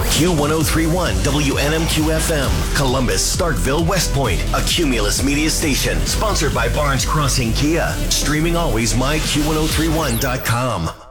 Q1031 WNMQ FM, Columbus, Starkville, West Point, a Cumulus media station, sponsored by Barnes Crossing Kia. Streaming always myQ1031.com.